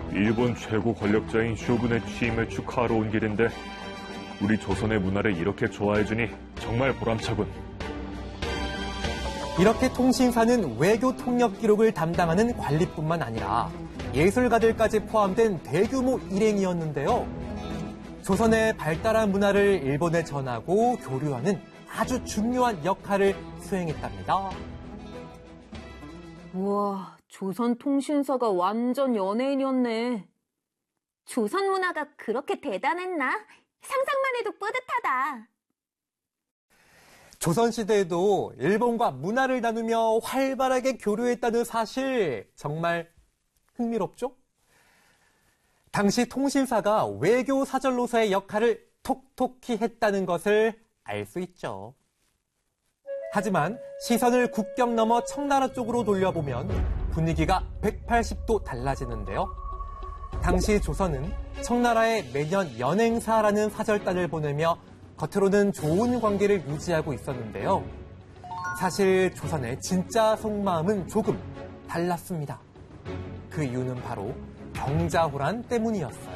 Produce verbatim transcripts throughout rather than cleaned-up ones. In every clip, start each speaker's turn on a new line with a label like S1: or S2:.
S1: 일본 최고 권력자인 쇼군의 취임을 축하하러 온 길인데 우리 조선의 문화를 이렇게 좋아해주니 정말 보람차군.
S2: 이렇게 통신사는 외교 통역 기록을 담당하는 관리뿐만 아니라 예술가들까지 포함된 대규모 일행이었는데요. 조선의 발달한 문화를 일본에 전하고 교류하는 아주 중요한 역할을 수행했답니다.
S3: 우와, 조선 통신사가 완전 연예인이었네.
S4: 조선 문화가 그렇게 대단했나? 상상만 해도 뿌듯하다.
S2: 조선시대에도 일본과 문화를 나누며 활발하게 교류했다는 사실 정말 흥미롭죠? 당시 통신사가 외교 사절로서의 역할을 톡톡히 했다는 것을 알 수 있죠. 하지만 시선을 국경 넘어 청나라 쪽으로 돌려보면 분위기가 백팔십 도 달라지는데요. 당시 조선은 청나라에 매년 연행사라는 사절단을 보내며 겉으로는 좋은 관계를 유지하고 있었는데요. 사실 조선의 진짜 속마음은 조금 달랐습니다. 그 이유는 바로 병자호란 때문이었어요.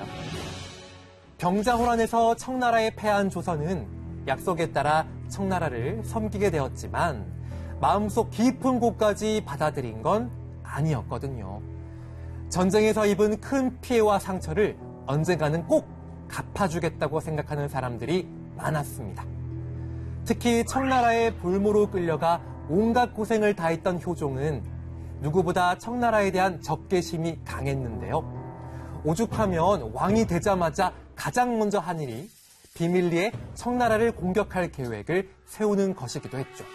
S2: 병자호란에서 청나라에 패한 조선은 약속에 따라 청나라를 섬기게 되었지만 마음속 깊은 곳까지 받아들인 건 아니었거든요. 전쟁에서 입은 큰 피해와 상처를 언젠가는 꼭 갚아주겠다고 생각하는 사람들이 많았습니다. 특히 청나라의 볼모로 끌려가 온갖 고생을 다했던 효종은 누구보다 청나라에 대한 적개심이 강했는데요. 오죽하면 왕이 되자마자 가장 먼저 한 일이 비밀리에 청나라를 공격할 계획을 세우는 것이기도 했죠.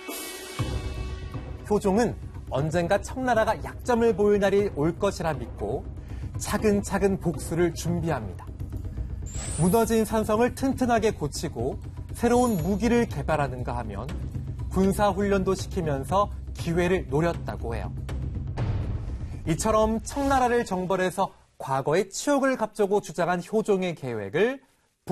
S2: 효종은 언젠가 청나라가 약점을 보일 날이 올 것이라 믿고 차근차근 복수를 준비합니다. 무너진 산성을 튼튼하게 고치고 새로운 무기를 개발하는가 하면 군사훈련도 시키면서 기회를 노렸다고 해요. 이처럼 청나라를 정벌해서 과거의 치욕을 갚자고 주장한 효종의 계획을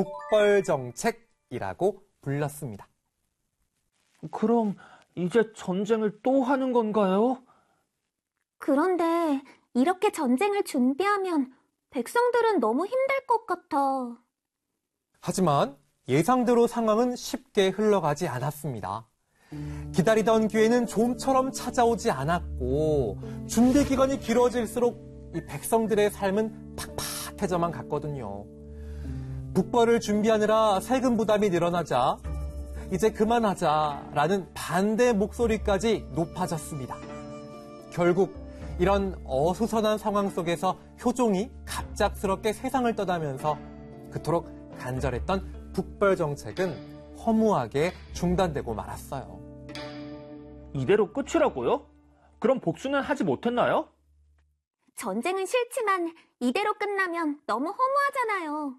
S2: 북벌정책이라고 불렀습니다.
S5: 그럼 이제 전쟁을 또 하는 건가요?
S4: 그런데 이렇게 전쟁을 준비하면 백성들은 너무 힘들 것 같아.
S2: 하지만 예상대로 상황은 쉽게 흘러가지 않았습니다. 기다리던 기회는 좀처럼 찾아오지 않았고 준비 기간이 길어질수록 이 백성들의 삶은 팍팍해져만 갔거든요. 북벌을 준비하느라 세금 부담이 늘어나자 이제 그만하자라는 반대 목소리까지 높아졌습니다. 결국 이런 어수선한 상황 속에서 효종이 갑작스럽게 세상을 떠나면서 그토록 간절했던 북벌 정책은 허무하게 중단되고 말았어요.
S5: 이대로 끝이라고요? 그럼 복수는 하지 못했나요?
S4: 전쟁은 싫지만 이대로 끝나면 너무 허무하잖아요.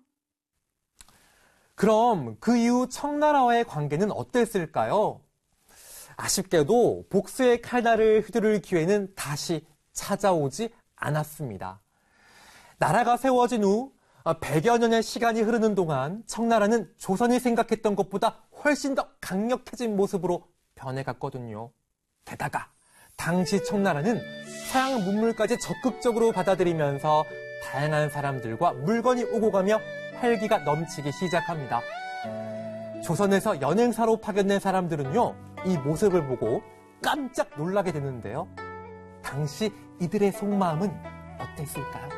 S2: 그럼 그 이후 청나라와의 관계는 어땠을까요? 아쉽게도 복수의 칼날을 휘두를 기회는 다시 찾아오지 않았습니다. 나라가 세워진 후 백여 년의 시간이 흐르는 동안 청나라는 조선이 생각했던 것보다 훨씬 더 강력해진 모습으로 변해갔거든요. 게다가 당시 청나라는 서양 문물까지 적극적으로 받아들이면서 다양한 사람들과 물건이 오고 가며 활기가 넘치기 시작합니다. 조선에서 연행사로 파견된 사람들은요, 이 모습을 보고 깜짝 놀라게 되는데요. 당시 이들의 속마음은 어땠을까요?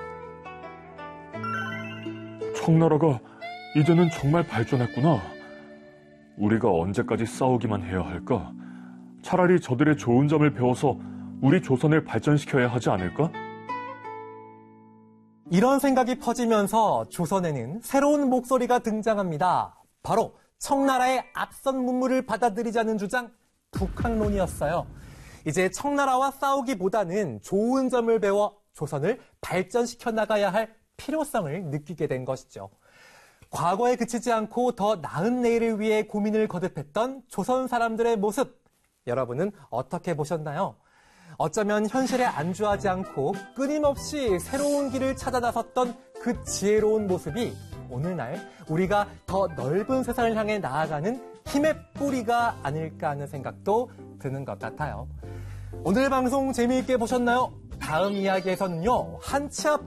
S1: 청나라가 이제는 정말 발전했구나. 우리가 언제까지 싸우기만 해야 할까? 차라리 저들의 좋은 점을 배워서 우리 조선을 발전시켜야 하지 않을까?
S2: 이런 생각이 퍼지면서 조선에는 새로운 목소리가 등장합니다. 바로 청나라의 앞선 문물을 받아들이자는 주장, 북학론이었어요. 이제 청나라와 싸우기보다는 좋은 점을 배워 조선을 발전시켜 나가야 할 필요성을 느끼게 된 것이죠. 과거에 그치지 않고 더 나은 내일을 위해 고민을 거듭했던 조선 사람들의 모습, 여러분은 어떻게 보셨나요? 어쩌면 현실에 안주하지 않고 끊임없이 새로운 길을 찾아 나섰던 그 지혜로운 모습이 오늘날 우리가 더 넓은 세상을 향해 나아가는 힘의 뿌리가 아닐까 하는 생각도 드는 것 같아요. 오늘 방송 재미있게 보셨나요? 다음 이야기에서는요, 한 치 앞